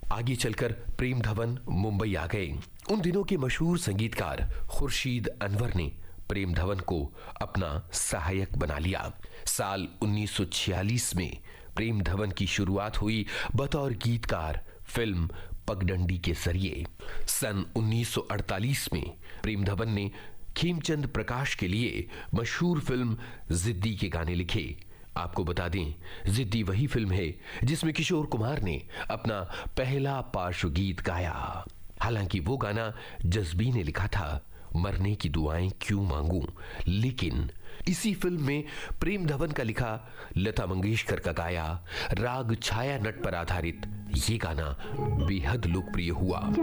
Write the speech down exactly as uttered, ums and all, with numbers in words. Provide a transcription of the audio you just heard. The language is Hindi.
आगे चलकर प्रेम धवन मुंबई आ गए। उन दिनों के मशहूर संगीतकार खुर्शीद अनवर ने प्रेम धवन को अपना सहायक बना लिया। साल उन्नीस सौ छियालीस में प्रेम धवन की शुरुआत हुई बतौर गीतकार फिल्म पगडंडी के जरिए। सन उन्नीस सौ अड़तालीस में प्रेम धवन ने खेमचंद प्रकाश के लिए मशहूर फिल्म जिद्दी के गाने लिखे। आपको बता दें, जिद्दी वही फिल्म है जिसमें किशोर कुमार ने अपना पहला पार्श्व गीत गाया। हालांकि वो गाना जज्बी ने लिखा था, मरने की दुआएं क्यों मांगूं, लेकिन इसी फिल्म में प्रेम धवन का लिखा, लता मंगेशकर का गाया राग छाया नट पर आधारित ये गाना बेहद लोकप्रिय हुआ।